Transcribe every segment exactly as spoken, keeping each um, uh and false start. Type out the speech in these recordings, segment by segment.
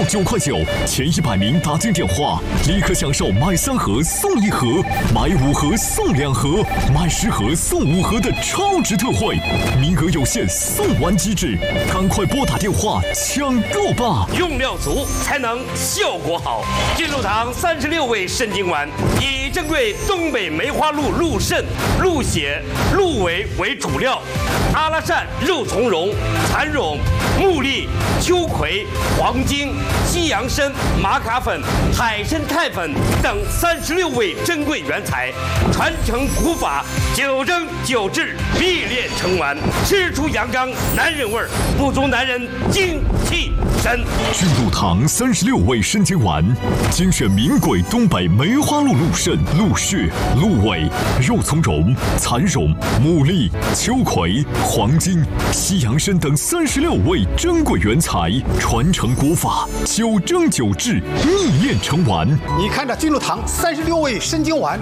九块九，前一百名打进电话，立刻享受买三盒送一盒、买五盒送两盒、买十盒送五盒的超值特惠，名额有限，送完即止，赶快拨打电话抢购吧！ 用料足才能效果好。金鹿堂三十六味肾精丸，以珍贵东北梅花鹿鹿肾、鹿血、鹿尾为主料，阿拉善、肉苁蓉、蚕蛹、木栗、秋葵、黄精、西洋参、玛卡粉、海参肽粉等三十六味珍贵原材，传承古法，九蒸九制，秘炼成丸，吃出阳刚男人味儿，补足男人精气神。 巨鹿堂三十六味肾精丸，精选名贵东北梅花鹿鹿肾、鹿血、鹿尾、肉苁蓉、蚕蛹、木栗、秋葵、黄精、西洋参等三十六味珍贵原材，传承古法，九蒸九制，秘炼成丸。 你看这巨鹿堂三十六味肾精丸。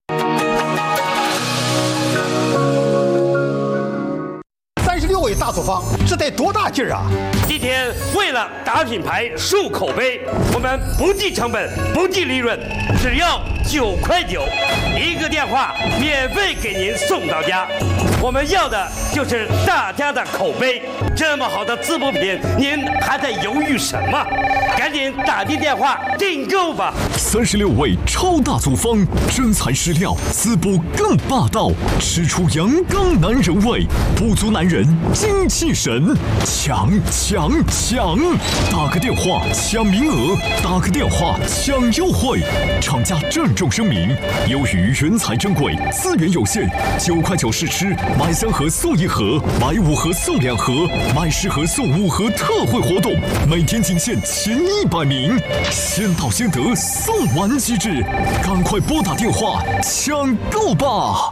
三十六味大处方，这得多大劲儿啊！ 今天为了打品牌、树口碑，我们不计成本、不计利润，只要九块九，一个电话免费给您送到家。我们要的就是大家的口碑。这么好的滋补品，您还在犹豫什么？赶紧打进电话订购吧！ 三十六味超大组方，真材实料，滋补更霸道，吃出阳刚男人味，补足男人精气神。抢抢抢！打个电话抢名额，打个电话抢优惠。厂家郑重声明：由于原材珍贵，资源有限，九块九试吃，买三盒送一盒，买五盒送两盒，买十盒送五盒特惠活动，每天仅限前一百名，先到先得，送完即止，赶快拨打电话抢购吧！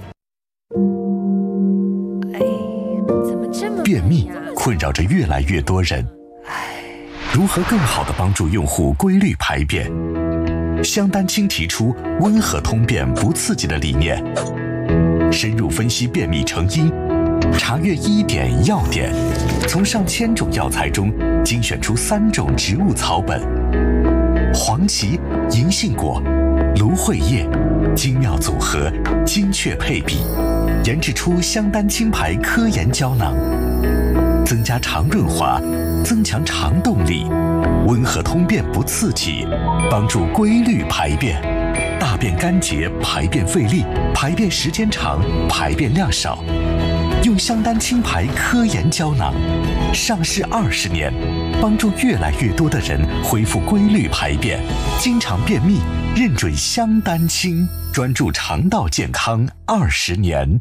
便秘困扰着越来越多人，如何更好地帮助用户规律排便？香丹青提出温和通便不刺激的理念，深入分析便秘成因，查阅医典药典，从上千种药材中精选出三种植物草本：黄芪、银杏果、芦荟叶，精妙组合，精确配比，研制出香丹青牌科研胶囊，增加肠润滑，增强肠动力，温和通便不刺激，帮助规律排便，大便干结，排便费力，排便时间长，排便量少。用香丹青牌科研胶囊，上市二十年，帮助越来越多的人恢复规律排便，经常便秘，认准香丹青，专注肠道健康二十年。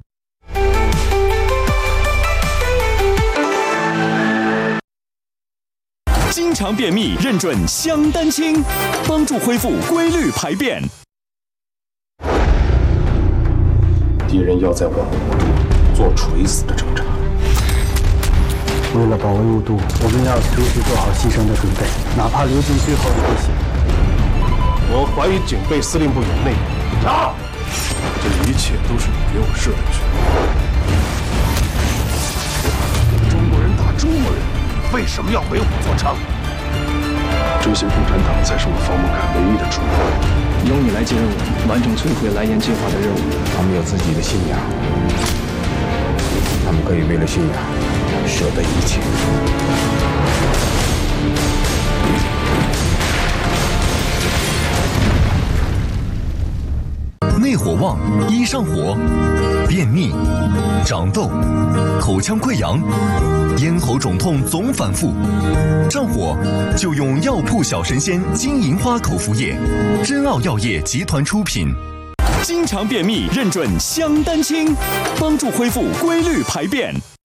经常便秘，认准香丹青，帮助恢复规律排便。 敌人要在我国中做垂死的挣扎。 为了保卫雾都，我们要随时做好牺牲的准备，哪怕流尽最后一滴血。 我怀疑警备司令部有内应。打！这一切都是你给我设的局。中国人打中国人，为什么要为虎作伥？追寻共产党才是我方木凯唯一的出路。 由你来接任务，完成摧毁蓝岩计划的任务。 他们有自己的信仰，他们可以为了信仰舍得一切。 内火旺，一上火，便秘、长痘、口腔溃疡、咽喉肿痛总反复，上火就用药铺小神仙金银花口服液，真奥药业集团出品。 经常便秘，认准香丹青，帮助恢复规律排便。